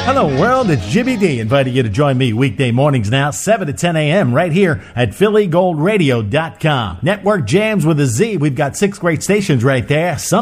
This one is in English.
Hello, world. It's Jimmy D inviting you to join me weekday mornings now, 7 to 10 a.m. right here at PhillyGoldRadio.com. Network jams with a Z. We've got 6 great stations right there. Some